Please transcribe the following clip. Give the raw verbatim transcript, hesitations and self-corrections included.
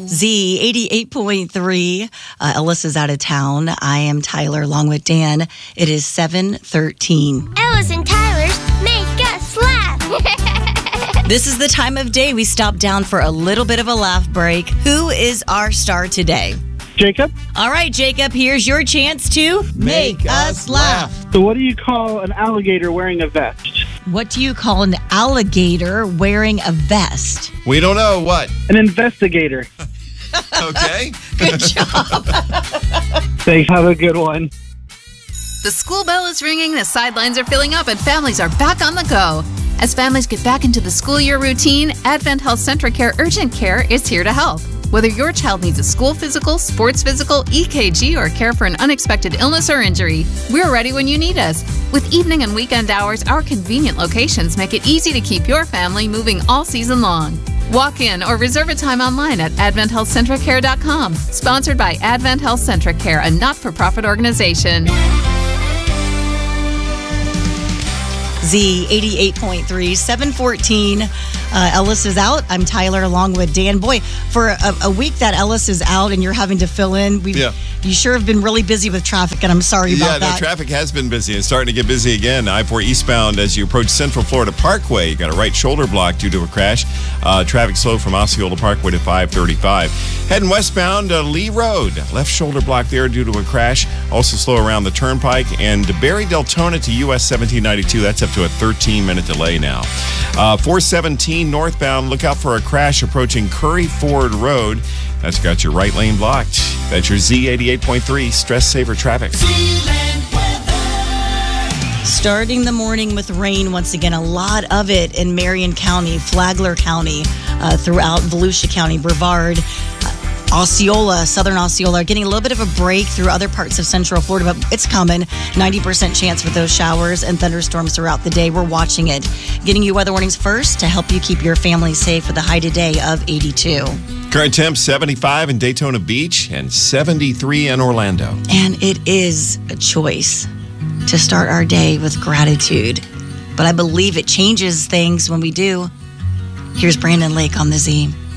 Z eighty-eight point three. Uh, Ellis is out of town. I am Tyler along with Dan. It is seven thirteen. Ellis and Tyler's Make Us Laugh. This is the time of day we stop down for a little bit of a laugh break. Who is our star today? Jacob. All right, Jacob, here's your chance to Make us laugh. So what do you call an alligator wearing a vest? What do you call an alligator wearing a vest? We don't know what. An investigator. Okay. Good job. Thanks. Have a good one. The school bell is ringing, the sidelines are filling up, and families are back on the go. As families get back into the school year routine, Advent Health CentraCare Urgent Care is here to help. Whether your child needs a school physical, sports physical, E K G, or care for an unexpected illness or injury, we're ready when you need us. With evening and weekend hours, our convenient locations make it easy to keep your family moving all season long. Walk in or reserve a time online at advent health centracare dot com. Sponsored by Advent Health CentraCare, a not-for-profit organization. Z eighty-eight point three, seven fourteen. Uh, Ellis is out. I'm Tyler along with Dan. Boy, for a, a week that Ellis is out and you're having to fill in, we Yeah. you sure have been really busy with traffic, and I'm sorry Yeah, about no, that. traffic has been busy. It's starting to get busy again. I four eastbound as you approach Central Florida Parkway. You got a right shoulder block due to a crash. Uh, traffic slow from Osceola Parkway to five thirty-five. Heading westbound, uh, Lee Road. Left shoulder block there due to a crash. Also slow around the Turnpike. And Barry Deltona to U S seventeen ninety-two. That's up to a thirteen minute delay now. Uh, four seventeen northbound. Look out for a crash approaching Curry Ford Road. That's got your right lane blocked. That's your Z eighty-eight point three Stress Saver Traffic. Starting the morning with rain once again, a lot of it in Marion County, Flagler County, uh, throughout Volusia County, Brevard, uh, Osceola, southern Osceola, getting a little bit of a break through other parts of central Florida, but it's coming. ninety percent chance for those showers and thunderstorms throughout the day. We're watching it. Getting you weather warnings first to help you keep your family safe with a high today of eighty-two. Current temp seventy-five in Daytona Beach and seventy-three in Orlando. And it is a choice to start our day with gratitude. But I believe it changes things when we do. Here's Brandon Lake on the Z.